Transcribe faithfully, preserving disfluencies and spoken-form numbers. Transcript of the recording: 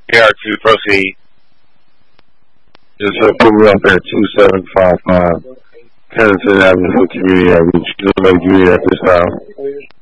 A R two, proceed. Just uh, put me up at two seven five five Kensington Avenue for community outreach. Community at this time.